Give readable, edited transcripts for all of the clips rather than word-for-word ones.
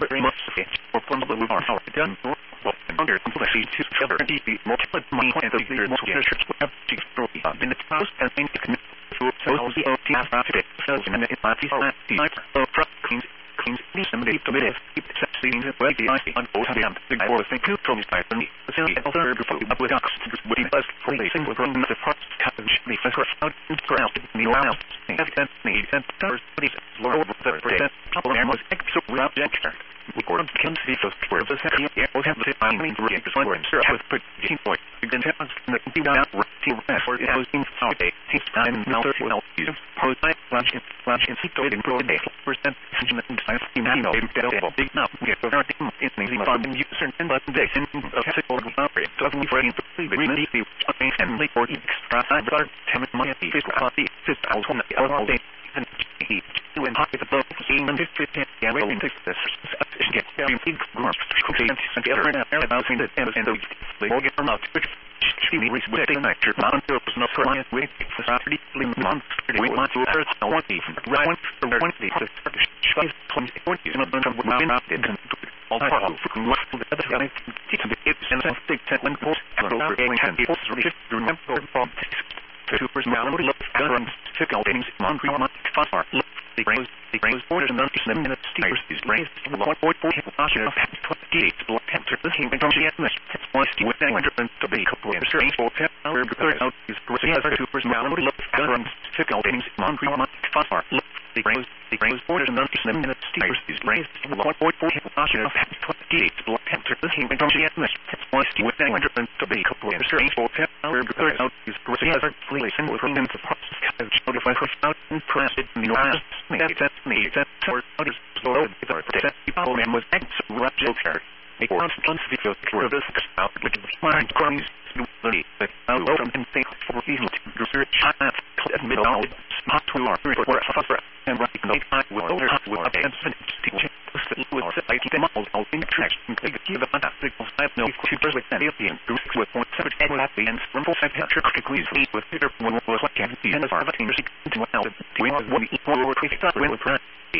very much or from the are how done or under complexity to cover deeply multiple money and the leader multiple have to grow in the house and in the community so the OT after it so in the party cleans somebody to live keep succeeding where the IC on both hands the goal of think from his type and the other before up with us with the best for the single from the parts coverage the first out ground the around evident need and first these lower the present problem was extra gesture we could can see the where the second year was have the I mean to read the one with pretty point begin to the computer out to for it was in Saturday time now well use post lunch in situated in pro day percent big now we have everything in the farming user and but they in a physical operate so we for in the really and like for extra time but 10 money physical coffee physical on the all day and he when hot the boat game and 15 yeah waiting to this get very big group cooking and the other about in the mortgage or not she reached with the night on purpose no client with Saturday month we want to earth no one even right for 20 to try to in a bunch of women out in all part of the other guy to the and I think that when post over going and people remember from two personality look gun physical things monthly month far the brains borders and the minutes steers these brains what point for him caution of 28 blood cancer the thing from the atmosphere was with 100 to be couple of strange for power because out is other two personality look gun physical things monthly month far the brains borders and the minutes steers these brains what point for him caution of 28 blood cancer the thing from the atmosphere was with 100 to be couple of strange for power because out is other relation with him to process notify for out and press it in the that's me that or others so that people man was ex joker a constant video for this out with mind crimes but from and think for evil to research and middle spot to our for and right no I will and teaching with I keep them all in track and give the fantastic I know to with an alien with 1.7 and from 4 critically with Peter one was what can be and as our team to well we were with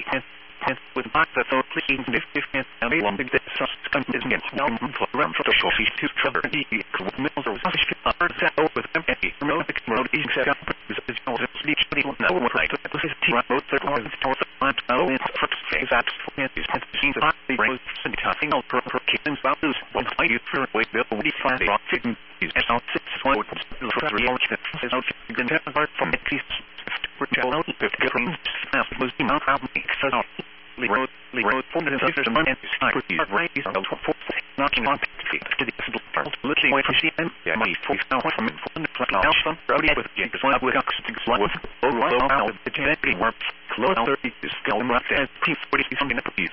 and with back the so please if and one big come is against now around for the show to cover the mills or that with empty remote is set up is also speech no right this is team both the for phase that is seen the brain and talking out for kittens values one I you for way bill we find the rock is out 6 point for real is out again apart from at least for out the different was not have so road for the sisters and right is knocking on to the literally wait for CM money for from the road with James with the genetic works close 30 is going right as P40 something